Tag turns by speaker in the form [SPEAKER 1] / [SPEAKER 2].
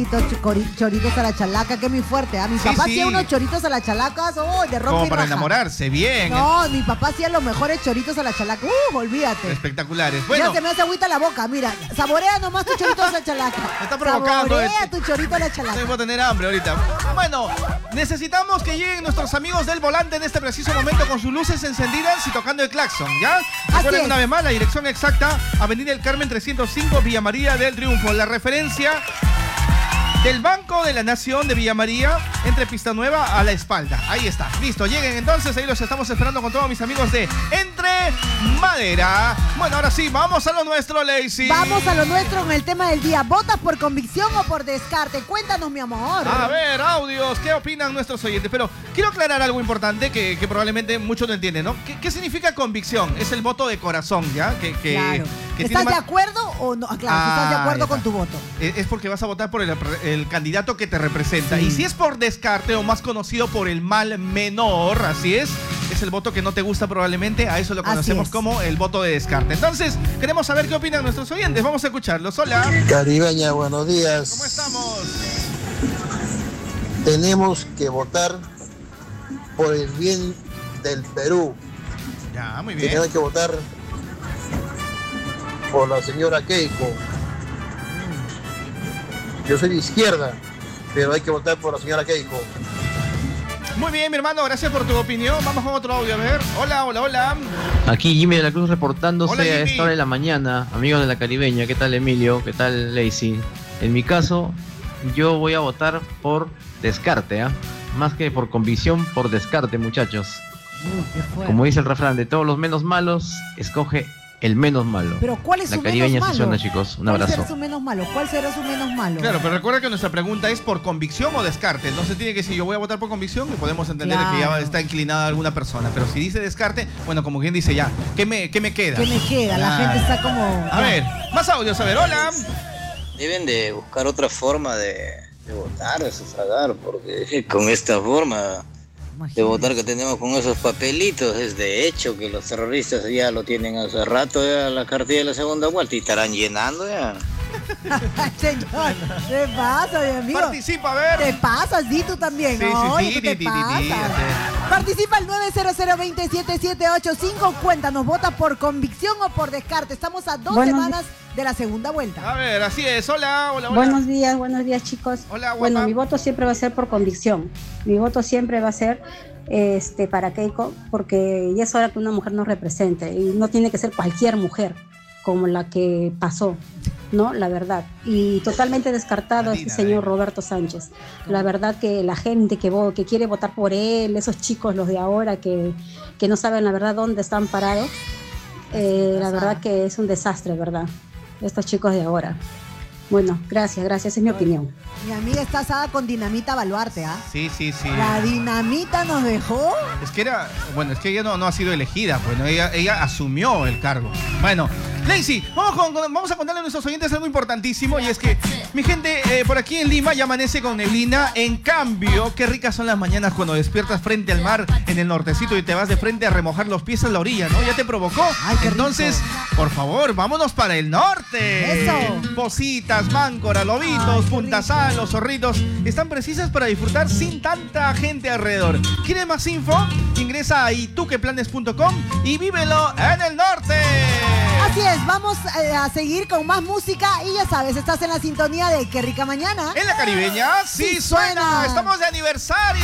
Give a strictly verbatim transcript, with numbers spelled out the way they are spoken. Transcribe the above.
[SPEAKER 1] choritos, chori- choritos a la chalaca, que es muy fuerte. ¿ah? Mi
[SPEAKER 2] Sí,
[SPEAKER 1] papá
[SPEAKER 2] sí.
[SPEAKER 1] hacía unos choritos a la chalaca, oh, de ropa
[SPEAKER 2] Como
[SPEAKER 1] y
[SPEAKER 2] para
[SPEAKER 1] raja.
[SPEAKER 2] enamorarse, bien.
[SPEAKER 1] No, mi papá hacía los mejores choritos a la chalaca. Uh, olvídate.
[SPEAKER 2] Espectaculares. Bueno,
[SPEAKER 1] Ya se me hace agüita la boca, mira. Saborea nomás tu chorito a la chalaca.
[SPEAKER 2] Me está provocando
[SPEAKER 1] Saborea
[SPEAKER 2] este-
[SPEAKER 1] tu chorito a la chalaca.
[SPEAKER 2] voy a tener hambre ahorita. Bueno, necesitamos que lleguen nuestros amigos del volante en este preciso momento con sus luces encendidas y tocando el claxon, ¿ya? Recuerden
[SPEAKER 1] es.
[SPEAKER 2] una vez más la dirección exacta, Avenida El Carmen trescientos cinco, Villa María del Triunfo. La referencia del Banco de la Nación de Villa María, entre Pista Nueva a la espalda. Ahí está. Listo, lleguen entonces. Ahí los estamos esperando con todos mis amigos de Entre Madera. Bueno, ahora sí, vamos a lo nuestro, Lacey.
[SPEAKER 1] Vamos a lo nuestro en el tema del día. ¿Votas por convicción o por descarte? Cuéntanos, mi amor.
[SPEAKER 2] A ver, audios, ¿qué opinan nuestros oyentes? Pero quiero aclarar algo importante que, que probablemente muchos no entienden, ¿no? ¿Qué, qué significa convicción? Es el voto de corazón, ¿ya? Que, que,
[SPEAKER 1] Claro.
[SPEAKER 2] que
[SPEAKER 1] ¿Estás
[SPEAKER 2] tiene
[SPEAKER 1] de
[SPEAKER 2] más-
[SPEAKER 1] acuerdo o no? Ah, claro,
[SPEAKER 2] Ah,
[SPEAKER 1] ¿estás de
[SPEAKER 2] ya
[SPEAKER 1] acuerdo
[SPEAKER 2] está.
[SPEAKER 1] con tu voto?
[SPEAKER 2] Es es porque vas a votar por el, el candidato que te representa.
[SPEAKER 1] Sí.
[SPEAKER 2] Y si es por descarte o más conocido por el mal menor, así es, es el voto que no te gusta probablemente, a eso lo
[SPEAKER 1] Así
[SPEAKER 2] conocemos
[SPEAKER 1] es.
[SPEAKER 2] como el voto de descarte. Entonces, queremos saber qué opinan nuestros oyentes. Vamos a escucharlos. Hola.
[SPEAKER 3] Caribeña, buenos días.
[SPEAKER 2] ¿Cómo estamos?
[SPEAKER 3] Tenemos que votar por el bien del Perú.
[SPEAKER 2] Ya, muy bien.
[SPEAKER 3] Tenemos que votar por la señora Keiko. Yo soy de izquierda, pero hay que votar por la señora Keiko.
[SPEAKER 2] Muy bien, mi hermano, gracias por tu opinión. Vamos con otro audio, a ver. Hola, hola, hola.
[SPEAKER 4] Aquí Jimmy de la Cruz reportándose
[SPEAKER 2] Hola,
[SPEAKER 4] a
[SPEAKER 2] Jimmy.
[SPEAKER 4] esta hora de la mañana, amigos de la Caribeña. ¿Qué tal, Emilio? ¿Qué tal, Lacey? En mi caso, yo voy a votar por descarte, ¿ah? Más que por convicción, por descarte, muchachos.
[SPEAKER 1] Uy, qué fuerte.
[SPEAKER 4] Como dice el refrán, de todos los menos malos, escoge el menos malo.
[SPEAKER 1] Pero ¿cuál es
[SPEAKER 4] La
[SPEAKER 1] su
[SPEAKER 4] Caribeña
[SPEAKER 1] menos
[SPEAKER 4] sí
[SPEAKER 1] malo?
[SPEAKER 4] suena, chicos. Un
[SPEAKER 1] ¿Cuál
[SPEAKER 4] abrazo.
[SPEAKER 1] será su menos malo? ¿Cuál será su menos malo?
[SPEAKER 2] Claro, pero recuerda que nuestra pregunta es por convicción o descarte. No se tiene que decir yo voy a votar por convicción, que podemos entender que ya
[SPEAKER 1] Claro.
[SPEAKER 2] está inclinada alguna persona. Pero si dice descarte, bueno, como quien dice ya, ¿qué me, qué me queda?
[SPEAKER 1] ¿Qué me queda? La
[SPEAKER 2] Ah.
[SPEAKER 1] gente está como...
[SPEAKER 2] A ver, más audios, a ver, hola.
[SPEAKER 5] Deben de buscar otra forma de, de votar, de sufragar, porque con esta forma de
[SPEAKER 1] Imagínate.
[SPEAKER 5] votar que tenemos con esos papelitos, es de hecho que los terroristas ya lo tienen hace rato, ya la cartilla de la segunda vuelta, y estarán llenando ya.
[SPEAKER 1] Señor, ¿qué pasa, mi amigo?
[SPEAKER 2] Participa, a
[SPEAKER 1] Te
[SPEAKER 2] ver.
[SPEAKER 1] pasas, di tú también.
[SPEAKER 2] Sí, sí,
[SPEAKER 1] Oye,
[SPEAKER 2] sí,
[SPEAKER 1] tú
[SPEAKER 2] di,
[SPEAKER 1] te
[SPEAKER 2] di, di,
[SPEAKER 1] pasas.
[SPEAKER 2] di, así.
[SPEAKER 1] Participa al nueve cero cero dos siete siete ocho cinco. Cuéntanos, ¿vota por convicción o por descarte? Estamos a dos
[SPEAKER 6] Buenos
[SPEAKER 1] semanas de la segunda vuelta.
[SPEAKER 2] A ver, así es. Hola, hola, hola.
[SPEAKER 6] Buenos días, buenos días chicos.
[SPEAKER 2] Hola, guapa.
[SPEAKER 6] Bueno, mi voto siempre va a ser por convicción. Mi voto siempre va a ser este, para Keiko, porque ya es hora que una mujer nos represente y no tiene que ser cualquier mujer como la que pasó, ¿no? La verdad. Y totalmente descartado
[SPEAKER 2] Marina,
[SPEAKER 6] este señor
[SPEAKER 2] eh.
[SPEAKER 6] Roberto Sánchez. La verdad que la gente que, vo- que quiere votar por él, esos chicos, los de ahora, que, que no saben la verdad dónde están parados, eh, la verdad que es un desastre, ¿verdad? Estos chicos de ahora. Bueno, gracias, gracias, esa es mi opinión.
[SPEAKER 1] Mi amiga está asada con Dinamita Baluarte, ¿ah?
[SPEAKER 2] Sí, sí, sí.
[SPEAKER 1] La Dinamita nos dejó.
[SPEAKER 2] Es que era, bueno, es que ella no, no ha sido elegida, pues, ¿no? ella, ella asumió el cargo. Bueno, Lacey, vamos, con- con- vamos a contarle a nuestros oyentes algo importantísimo, y es que, mi gente, eh, por aquí en Lima ya amanece con neblina. En cambio, qué ricas son las mañanas cuando despiertas frente al mar en el nortecito y te vas de frente a remojar los pies en la orilla, ¿no? ¿Ya te provocó?
[SPEAKER 1] Ay, qué
[SPEAKER 2] Entonces, por favor, vámonos para el norte.
[SPEAKER 1] Eso.
[SPEAKER 2] Positas, Máncora, Lobitos,
[SPEAKER 1] Ay, qué
[SPEAKER 2] Punta
[SPEAKER 1] rico.
[SPEAKER 2] Sal, Los Zorritos están precisas para disfrutar sin tanta gente alrededor. ¿Quieres más info? Ingresa a ituqueplanes punto com y vívelo en el norte.
[SPEAKER 1] Así es, vamos eh, a seguir con más música y ya sabes, estás en la sintonía de Qué Rica Mañana.
[SPEAKER 2] En la Caribeña sí,
[SPEAKER 1] Sí
[SPEAKER 2] suena.
[SPEAKER 1] suena.
[SPEAKER 2] Estamos de aniversario.